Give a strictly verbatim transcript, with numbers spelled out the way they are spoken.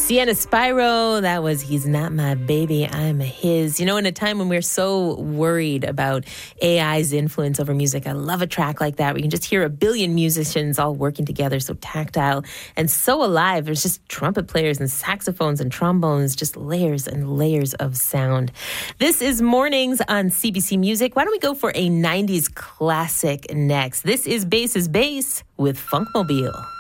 Sienna Spyro, that was He's Not My Baby, I'm His. You know, in a time when we're so worried about A I's influence over music, I love a track like that where you can just hear a billion musicians all working together, so tactile and so alive. There's just trumpet players and saxophones and trombones, just layers and layers of sound. This is Mornings on C B C Music. Why don't we go for a nineties classic next? This is Bass is Bass with Funkmobile.